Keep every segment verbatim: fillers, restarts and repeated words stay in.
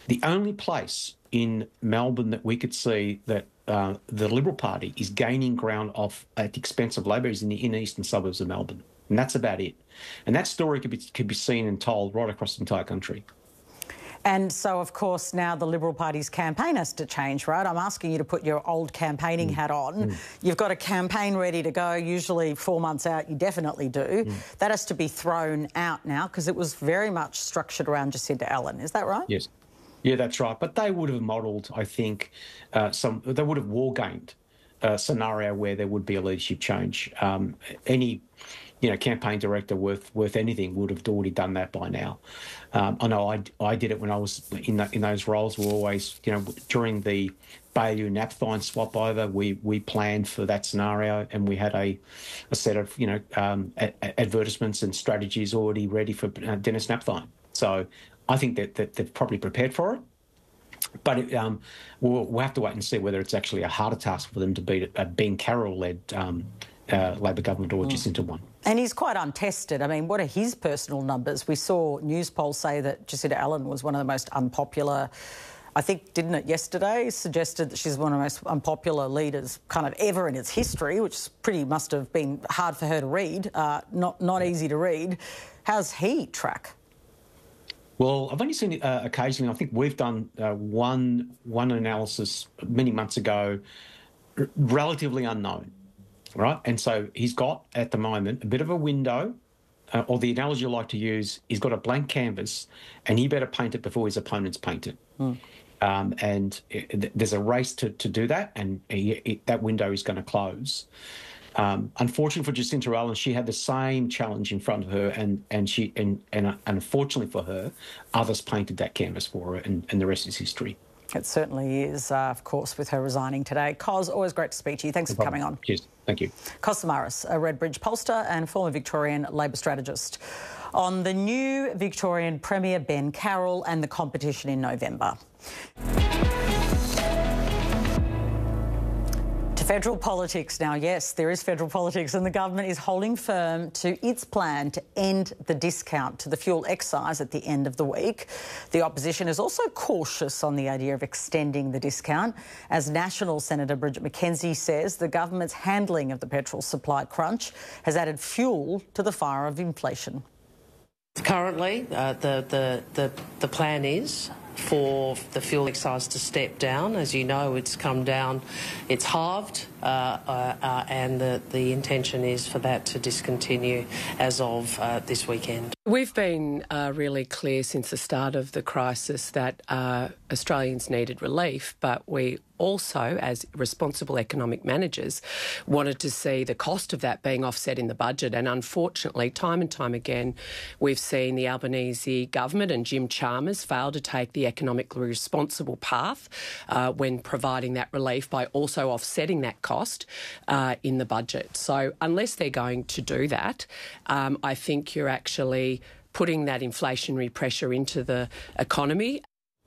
The only place in Melbourne that we could see that uh, the Liberal Party is gaining ground off at the expense of Labor is in the inner eastern suburbs of Melbourne. And that's about it. And that story could be, could be seen and told right across the entire country. And so, of course, now the Liberal Party's campaign has to change, right? I'm asking you to put your old campaigning mm. hat on. Mm. You've got a campaign ready to go, usually four months out, you definitely do. Mm. That has to be thrown out now because it was very much structured around Jacinta Allan. Is that right? Yes. Yeah, that's right. But they would have modelled, I think, uh, some. They would have war-gamed a scenario where there would be a leadership change. Um, any, you know, campaign director worth worth anything would have already done that by now. Um, I know I, I did it when I was in the, in those roles. We were always, you know, during the Baillieu Napthine swap over, we we planned for that scenario, and we had a a set of, you know, um, a, advertisements and strategies already ready for uh, Denis Napthine. So I think that, that they've probably prepared for it. But it, um, we'll, we'll have to wait and see whether it's actually a harder task for them to beat a Ben Carroll-led um, uh, Labor government or mm. Jacinta one. And he's quite untested. I mean, what are his personal numbers? We saw news polls say that Jacinta Allan was one of the most unpopular, I think, didn't it yesterday, suggested that she's one of the most unpopular leaders kind of ever in its history, which pretty must have been hard for her to read, uh, not, not easy to read. How's he track? Well, I've only seen it uh, occasionally. I think we've done uh, one one analysis many months ago, r- relatively unknown, right? And so he's got, at the moment, a bit of a window, uh, or the analogy I like to use, he's got a blank canvas, and he better paint it before his opponents paint it. Mm. Um, and it, there's a race to, to do that, and he, it, that window is going to close. Um, unfortunately for Jacinta Allan, she had the same challenge in front of her, and and she and and unfortunately for her, others painted that canvas for her, and, and the rest is history. It certainly is, uh, of course, with her resigning today. Cos, always great to speak to you. Thanks no for problem. coming on. Cheers. Thank you. Cos Samaras, a Redbridge pollster and former Victorian Labor strategist, on the new Victorian Premier Ben Carroll and the competition in November. Federal politics now. Yes, there is federal politics, and the government is holding firm to its plan to end the discount to the fuel excise at the end of the week. The opposition is also cautious on the idea of extending the discount, as National Senator Bridget McKenzie says the government's handling of the petrol supply crunch has added fuel to the fire of inflation. Currently, uh, the, the, the, the plan is for the fuel excise to step down. As you know, it's come down, it's halved, uh, uh, uh, and the, the intention is for that to discontinue as of uh, this weekend. We've been uh, really clear since the start of the crisis that uh, Australians needed relief, but we also, as responsible economic managers, wanted to see the cost of that being offset in the budget. And unfortunately, time and time again, we've seen the Albanese government and Jim Chalmers fail to take the economically responsible path uh, when providing that relief by also offsetting that cost uh, in the budget. So unless they're going to do that, um, I think you're actually putting that inflationary pressure into the economy.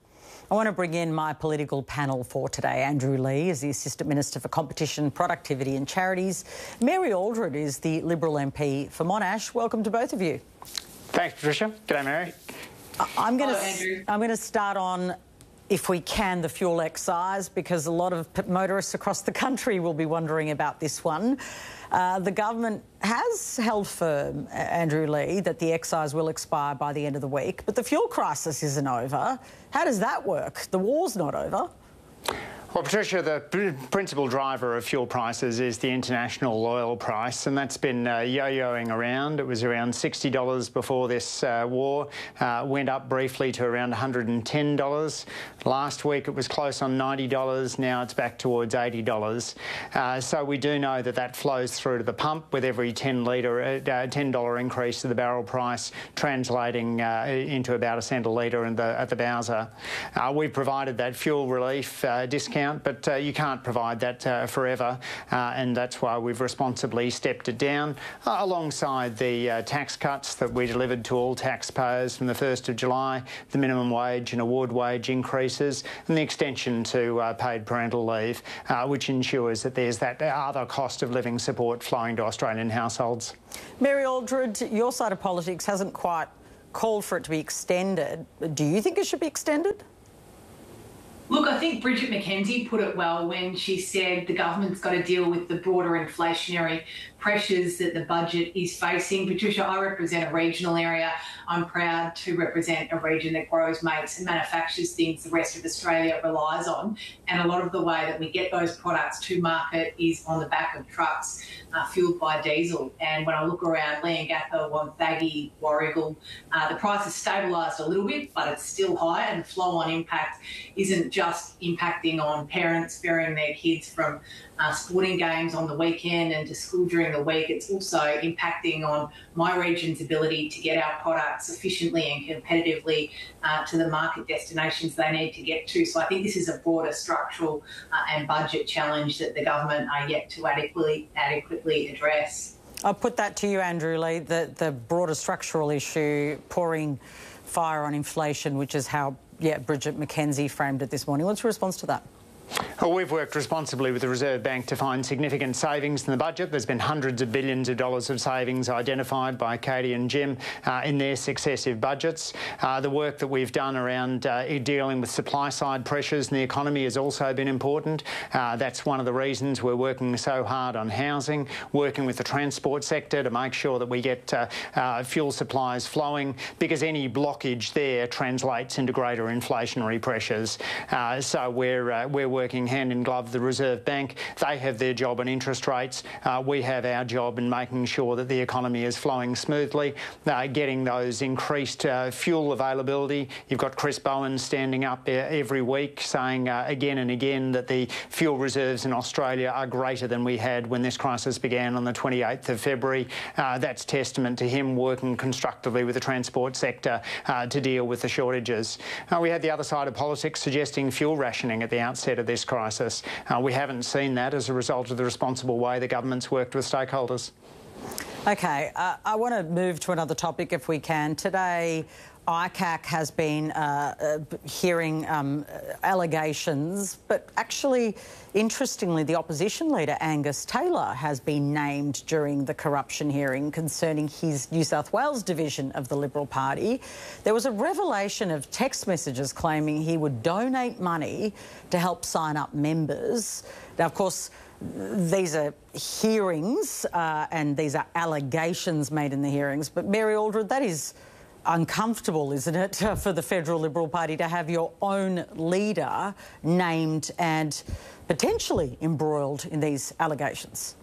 I want to bring in my political panel for today. Andrew Leigh is the Assistant Minister for Competition, Productivity and Charities. Mary Aldred is the Liberal M P for Monash. Welcome to both of you. Thanks, Patricia. G'day, Mary. I'm going to I'm going to start on, if we can, the fuel excise, because a lot of motorists across the country will be wondering about this one. Uh, the government has held firm, Andrew Leigh, that the excise will expire by the end of the week, but the fuel crisis isn't over. How does that work? The war's not over. Well, Patricia, the principal driver of fuel prices is the international oil price, and that's been uh, yo-yoing around. It was around sixty dollars before this uh, war, uh, went up briefly to around one hundred ten dollars. Last week it was close on ninety dollars, now it's back towards eighty dollars. Uh, so we do know that that flows through to the pump with every ten litre, uh, ten dollar increase to the barrel price, translating uh, into about a cent a litre in the, at the bowser. Uh, we've provided that fuel relief uh, discount, but uh, you can't provide that uh, forever, uh, and that's why we've responsibly stepped it down, uh, alongside the uh, tax cuts that we delivered to all taxpayers from the first of July, the minimum wage and award wage increases, and the extension to uh, paid parental leave, uh, which ensures that there's that other cost of living support flowing to Australian households. Mary Aldred, your side of politics hasn't quite called for it to be extended. Do you think it should be extended? Look, I think Bridget McKenzie put it well when she said the government's got to deal with the broader inflationary pressures that the budget is facing. Patricia, I represent a regional area. I'm proud to represent a region that grows, makes and manufactures things the rest of Australia relies on. And a lot of the way that we get those products to market is on the back of trucks uh, fueled by diesel. And when I look around Leongatha, Wonthaggi, Warragul, uh, the price has stabilised a little bit, but it's still high, and the flow-on impact isn't just impacting on parents ferrying their kids from uh, sporting games on the weekend and to school during the week. It's also impacting on my region's ability to get our products efficiently and competitively uh, to the market destinations they need to get to. So I think this is a broader structural uh, and budget challenge that the government are yet to adequately, adequately address. I'll put that to you, Andrew Leigh, the, the broader structural issue, pouring fire on inflation, which is how yeah, Bridget McKenzie framed it this morning. What's your response to that? Well, we've worked responsibly with the Reserve Bank to find significant savings in the budget. There's been hundreds of billions of dollars of savings identified by Katie and Jim uh, in their successive budgets. Uh, the work that we've done around uh, dealing with supply-side pressures in the economy has also been important. Uh, that's one of the reasons we're working so hard on housing, working with the transport sector to make sure that we get uh, uh, fuel supplies flowing, because any blockage there translates into greater inflationary pressures. Uh, so we're, uh, we're working working hand in glove with the Reserve Bank. They have their job on interest rates. Uh, we have our job in making sure that the economy is flowing smoothly, uh, getting those increased uh, fuel availability. You've got Chris Bowen standing up uh, every week saying uh, again and again that the fuel reserves in Australia are greater than we had when this crisis began on the twenty-eighth of February. Uh, that's testament to him working constructively with the transport sector uh, to deal with the shortages. Uh, we had the other side of politics suggesting fuel rationing at the outset of this crisis. Uh, we haven't seen that as a result of the responsible way the government's worked with stakeholders. OK, uh, I want to move to another topic if we can. Today, I C A C has been uh, uh, hearing um, allegations, but actually, interestingly, the opposition leader, Angus Taylor, has been named during the corruption hearing concerning his New South Wales division of the Liberal Party. There was a revelation of text messages claiming he would donate money to help sign up members. Now, of course, these are hearings uh, and these are allegations made in the hearings, but Mary Aldred, that is uncomfortable, isn't it, for the Federal Liberal Party to have your own leader named and potentially embroiled in these allegations?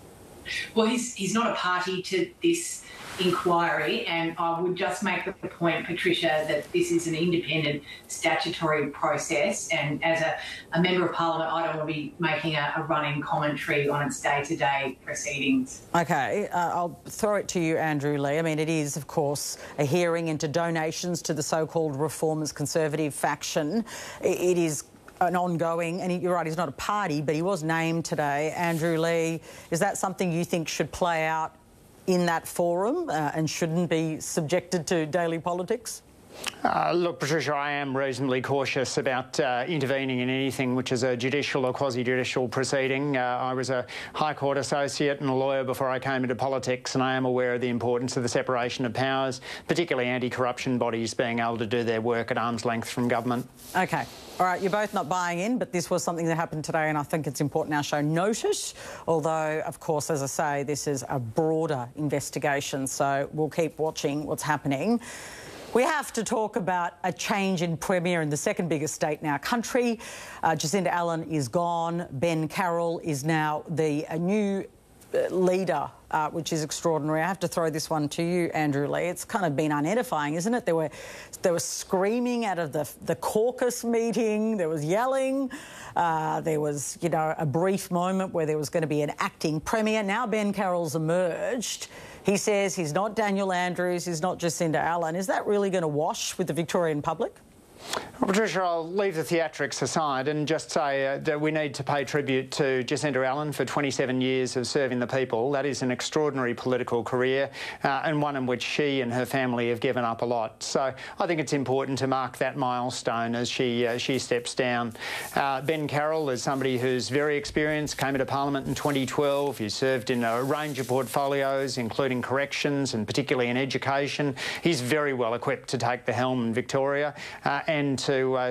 Well, he's, he's not a party to this inquiry, and I would just make the point, Patricia, that this is an independent statutory process, and as a, a Member of Parliament, I don't want to be making a, a running commentary on its day-to-day proceedings. OK, uh, I'll throw it to you, Andrew Leigh. I mean, it is, of course, a hearing into donations to the so-called Reformers Conservative faction. It is an ongoing, and you're right, he's not a party, but he was named today. Andrew Leigh, is that something you think should play out in that forum uh, and shouldn't be subjected to daily politics? Uh, look, Patricia, I am reasonably cautious about uh, intervening in anything which is a judicial or quasi-judicial proceeding. Uh, I was a High Court associate and a lawyer before I came into politics, and I am aware of the importance of the separation of powers, particularly anti-corruption bodies being able to do their work at arm's length from government. OK. All right, you're both not buying in, but this was something that happened today, and I think it's important our show note it, although, of course, as I say, this is a broader investigation, so we'll keep watching what's happening. We have to talk about a change in Premier in the second biggest state in our country. Uh, Jacinda Allan is gone. Ben Carroll is now the uh, new uh, leader, uh, which is extraordinary. I have to throw this one to you, Andrew Leigh. It's kind of been unedifying, isn't it? There were, there was screaming out of the, the caucus meeting. There was yelling. Uh, there was, you know, a brief moment where there was going to be an acting Premier. Now Ben Carroll's emerged. He says he's not Daniel Andrews, he's not Jacinda Allan. Is that really going to wash with the Victorian public? Well, Patricia, I'll leave the theatrics aside and just say uh, that we need to pay tribute to Jacinda Allan for twenty-seven years of serving the people. That is an extraordinary political career uh, and one in which she and her family have given up a lot. So I think it's important to mark that milestone as she uh, she steps down. Uh, Ben Carroll is somebody who's very experienced, came into Parliament in twenty twelve. He served in a range of portfolios, including corrections and particularly in education. He's very well equipped to take the helm in Victoria uh, and to uh,